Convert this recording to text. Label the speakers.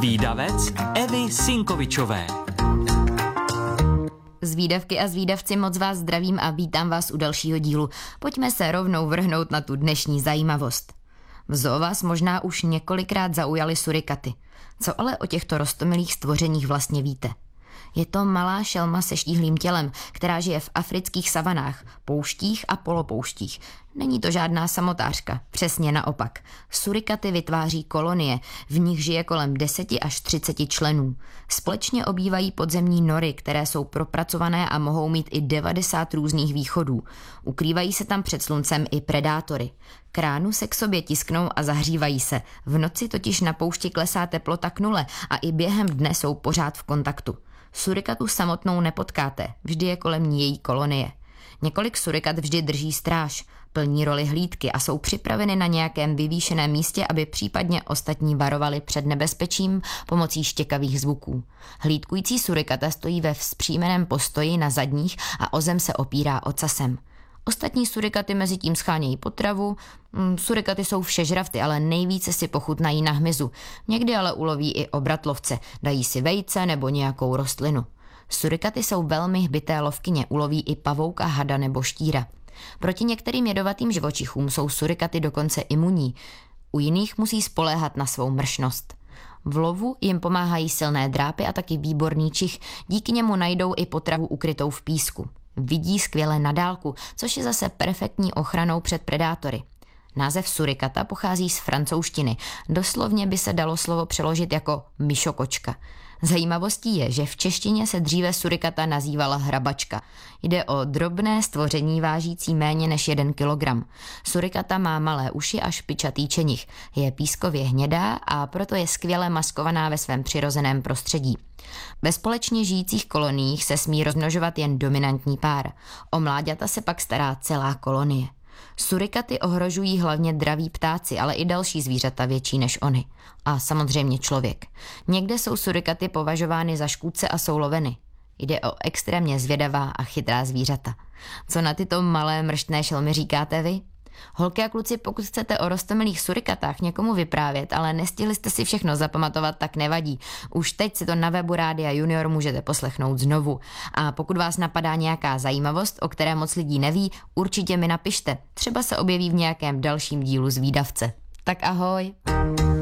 Speaker 1: Zvídavec Evy Sinkovičové.
Speaker 2: Zvídavky a zvídavci, moc vás zdravím a vítám vás u dalšího dílu. Pojďme se rovnou vrhnout na tu dnešní zajímavost. V zoo vás možná už několikrát zaujaly surikaty. Co ale o těchto roztomilých stvořeních vlastně víte? Je to malá šelma se štíhlým tělem, která žije v afrických savanách, pouštích a polopouštích. Není to žádná samotářka, přesně naopak. Surikaty vytváří kolonie, v nich žije kolem 10 až 30 členů. Společně obývají podzemní nory, které jsou propracované a mohou mít i 90 různých východů. Ukrývají se tam před sluncem i predátory. K ránu se k sobě tisknou a zahřívají se. V noci totiž na poušti klesá teplota k nule a i během dne jsou pořád v kontaktu. Surikatu samotnou nepotkáte, vždy je kolem ní její kolonie. Několik surikat vždy drží stráž, plní roli hlídky a jsou připraveny na nějakém vyvýšeném místě, aby případně ostatní varovali před nebezpečím pomocí štěkavých zvuků. Hlídkující surikata stojí ve vzpřímeném postoji na zadních a o zem se opírá ocasem. Ostatní surikaty mezi tím schánějí potravu. Surikaty jsou všežravty, ale nejvíce si pochutnají na hmyzu. Někdy ale uloví i obratlovce, dají si vejce nebo nějakou rostlinu. Surikaty jsou velmi hbité lovkyně, uloví i pavouka, hada nebo štíra. Proti některým jedovatým živočichům jsou surikaty dokonce imunní. U jiných musí spoléhat na svou mršnost. V lovu jim pomáhají silné drápy a taky výborný čich, díky němu najdou i potravu ukrytou v písku. Vidí skvěle na dálku, což je zase perfektní ochranou před predátory. Název surikata pochází z francouzštiny. Doslovně by se dalo slovo přeložit jako myšokočka. Zajímavostí je, že v češtině se dříve surikata nazývala hrabačka. Jde o drobné stvoření vážící méně než 1 kilogram. Surikata má malé uši a špičatý čenich. Je pískově hnědá a proto je skvěle maskovaná ve svém přirozeném prostředí. Ve společně žijících koloniích se smí rozmnožovat jen dominantní pár. O mláďata se pak stará celá kolonie. Surikaty ohrožují hlavně draví ptáci, ale i další zvířata větší než oni. A samozřejmě člověk. Někde jsou surikaty považovány za škůdce a jsou loveny. Jde o extrémně zvědavá a chytrá zvířata. Co na tyto malé mrštné šelmy říkáte vy? Holky a kluci, pokud chcete o roztomilých surikatách někomu vyprávět, ale nestihli jste si všechno zapamatovat, tak nevadí. Už teď si to na webu Rádia Junior můžete poslechnout znovu. A pokud vás napadá nějaká zajímavost, o které moc lidí neví, určitě mi napište. Třeba se objeví v nějakém dalším dílu Zvídavce. Tak ahoj!